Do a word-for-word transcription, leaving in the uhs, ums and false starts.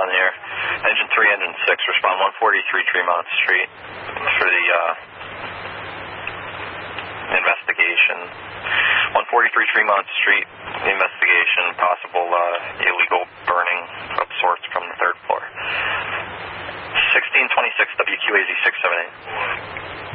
on the air. Engine three, engine six, respond one forty-three Tremont Street for the uh, investigation. one forty-three Tremont Street, the investigation, possible uh, illegal burning of sorts from the third floor. sixteen twenty-six W Q A Z six seven eight.